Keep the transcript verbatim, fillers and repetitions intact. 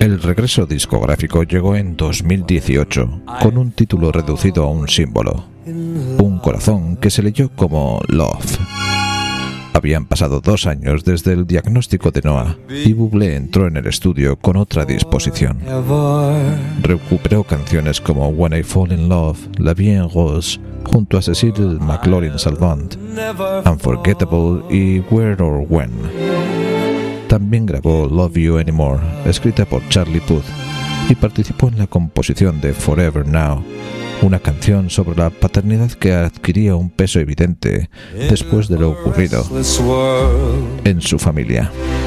El regreso discográfico llegó en dos mil dieciocho con un título reducido a un símbolo, un corazón que se leyó como Love. Habían pasado dos años desde el diagnóstico de Noah y Bublé entró en el estudio con otra disposición. Recuperó canciones como When I Fall in Love, La Vie en Rose, junto a Cecile McLaurin-Salvant, Unforgettable y Where or When. También grabó Love You Anymore, escrita por Charlie Puth, y participó en la composición de Forever Now, una canción sobre la paternidad que adquiría un peso evidente después de lo ocurrido en su familia.